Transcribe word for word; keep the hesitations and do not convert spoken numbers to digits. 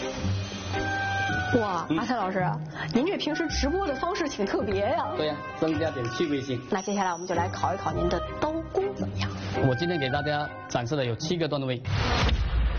哇，阿泰老师，您这平时直播的方式挺特别呀。 对呀，增加点趣味性。 那接下来我们就来考一考您的刀工怎么样？ 我今天给大家展示的有七个段位。